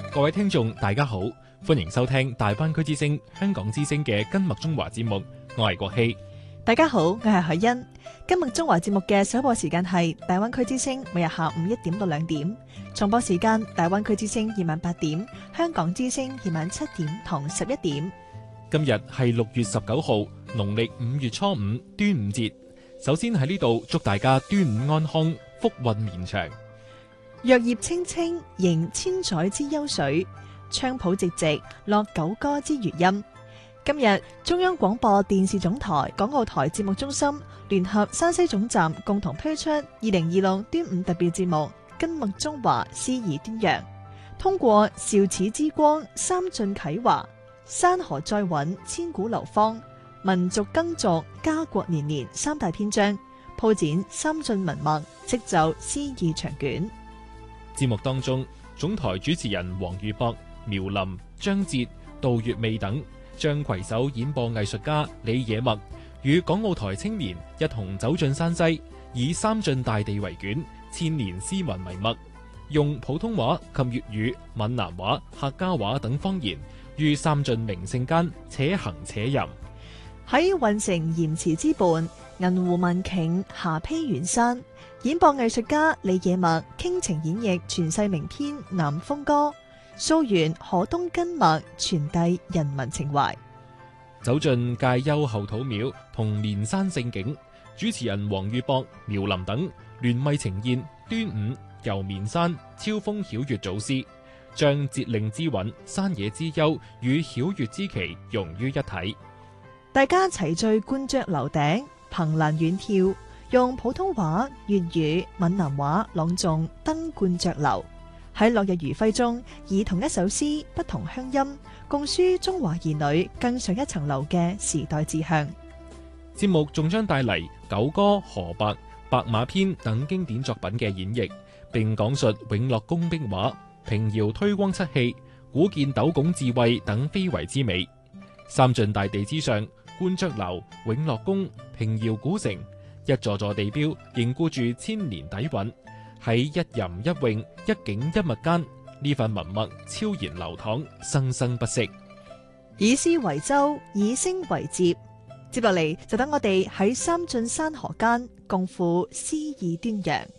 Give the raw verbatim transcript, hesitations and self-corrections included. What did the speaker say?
各位聽眾大家好，歡迎收聽大灣區之聲香港之聲嘅金麥中華節目，我係國希。 大家好，我係海欣。金麥中華節目嘅首播時間係大灣區之聲，每日下午一點到兩點；重播時間大灣區之聲夜晚八點，香港之聲夜晚七點同十一點。 今日係六月十九號，農曆五月初五，端午節。首先喺呢度祝大家端午安康，福運綿長。 若葉青青，迎千載之憂水；菖蒲寂寂，落九歌之餘音。今日中央廣播電視總台港澳台節目中心聯合山西總站共同推出二零二六端午特別節目《金麥中華詩意端陽》，通過韶始之光、三晉啟華、山河再穩、千古流芳、民族耕俗、家國年年三大篇章，鋪展三晉文脈，織就詩意長卷。 節目當中，總台主持人黃宇博、苗林、張哲、杜月媚等將攜手演播藝術家李野墨與港澳台青年一同走進山西，以三晉大地為卷，千年詩文為墨，用普通話及粵語、閩南話、客家話等方言，於三晉名勝間且行且吟。 喺運城鹽池之畔，銀湖文頃霞披遠山，演播藝術家李野墨傾情演繹傳世名篇《南風歌》，溯源河東根脈，傳遞人民情懷。 走進介休後土廟同綿山勝景，主持人黃宇博、苗林等聯袂呈現端午遊綿山超風曉月祖詩，將節令之韻、山野之幽與曉月之奇融於一體。 大家齊聚觀雀樓頂，憑欄遠眺，用普通話、粵語、閩南話朗誦《登鸛雀樓》。喺落日餘暉中，以同一首詩不同鄉音，共抒中華兒女更上一層樓嘅時代志向。 節目仲將帶嚟《九歌》《河伯》《白馬篇》等經典作品嘅演繹，並講述永樂宮壁畫、平遙推光漆器、古建斗拱智慧等非遺之美。三晉大地之上，觀雀樓、永樂宮、平遙古城，一座座地標凝固住千年底蘊。喺一吟一詠、一景一物間，呢份文脈超然流淌，生生不息。 以詩為舟，以聲為接，接落嚟就等我哋喺三晉山河間共赴詩意端陽。